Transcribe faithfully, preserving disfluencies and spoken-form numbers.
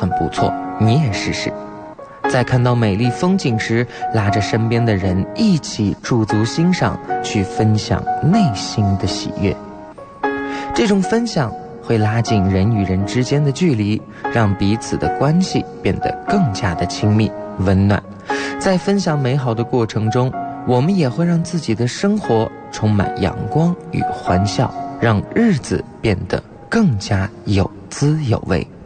很不错，你也试试。在看到美丽风景时，拉着身边的人一起驻足欣赏，去分享内心的喜悦。这种分享会拉近人与人之间的距离，让彼此的关系变得更加的亲密温暖。在分享美好的过程中，我们也会让自己的生活充满阳光与欢笑，让日子变得更加有滋有味。